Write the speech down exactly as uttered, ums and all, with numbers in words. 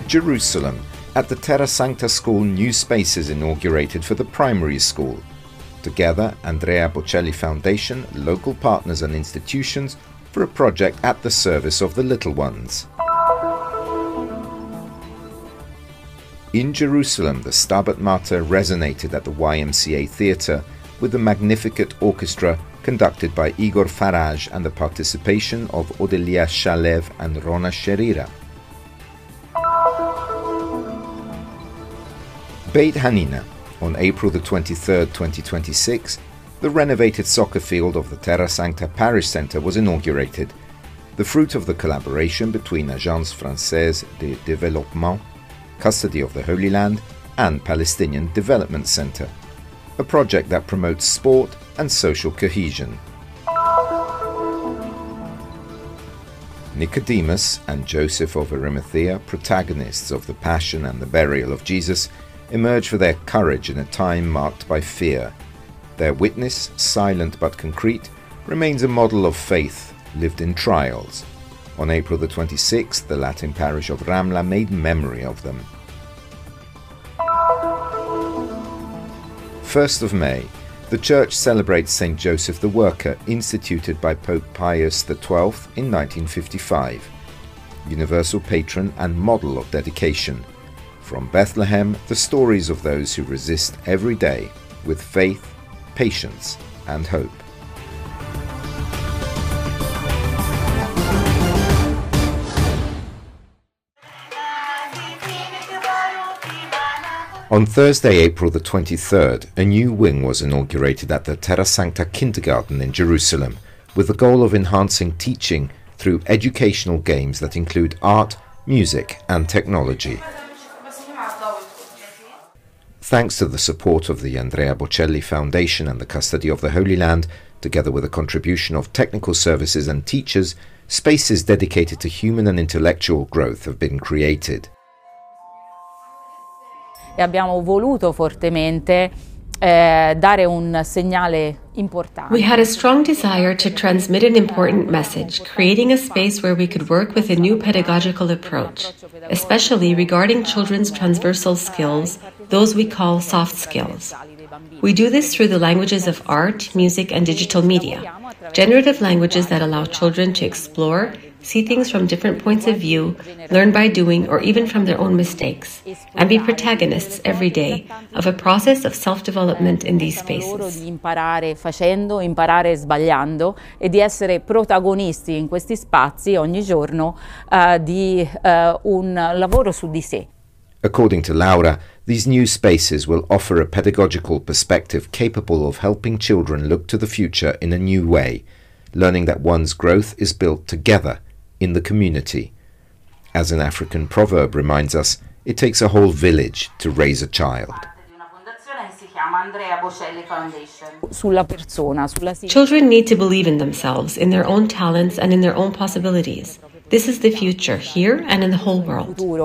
Jerusalem, at the Terra Sancta School, new spaces inaugurated for the primary school. Together, Andrea Bocelli Foundation, local partners and institutions for a project at the service of the little ones. In Jerusalem, the Stabat Mater resonated at the Y M C A Theatre with the Magnificat Orchestra conducted by Igor Faraj and the participation of Odelia Shalev and Rona Sherira. Beit Hanina. On April the twenty-third, twenty twenty-six, the renovated soccer field of the Terra Sancta Parish Centre was inaugurated, the fruit of the collaboration between Agence Française de Développement, Custody of the Holy Land, and Palestinian Development Centre, a project that promotes sport and social cohesion. Nicodemus and Joseph of Arimathea, protagonists of the Passion and the Burial of Jesus, emerge for their courage in a time marked by fear. Their witness, silent but concrete, remains a model of faith lived in trials. On April the twenty-sixth, the Latin parish of Ramla made memory of them. first of May, the Church celebrates Saint Joseph the Worker, instituted by Pope Pius the twelfth in nineteen fifty-five, universal patron and model of dedication. From Bethlehem, the stories of those who resist every day with faith, patience, and hope. On Thursday, April the twenty-third, a new wing was inaugurated at the Terra Sancta Kindergarten in Jerusalem, with the goal of enhancing teaching through educational games that include art, music, and technology. Thanks to the support of the Andrea Bocelli Foundation and the Custody of the Holy Land, together with a contribution of technical services and teachers, spaces dedicated to human and intellectual growth have been created. E abbiamo voluto fortemente eh, dare un segnale importante. We had a strong desire to transmit an important message, creating a space where we could work with a new pedagogical approach, especially regarding children's transversal skills, those we call soft skills. We do this through the languages of art, music, and digital media, generative languages that allow children to explore, see things from different points of view, learn by doing or even from their own mistakes, and be protagonists every day of a process of self-development in these spaces. Di imparare facendo, imparare sbagliando e di essere protagonisti in questi spazi ogni giorno uh, di uh, un lavoro su di sé. According to Laura, these new spaces will offer a pedagogical perspective capable of helping children look to the future in a new way, learning that one's growth is built together in the community. As an African proverb reminds us, it takes a whole village to raise a child. Children need to believe in themselves, in their own talents, and in their own possibilities. This is the future, here and in the whole world.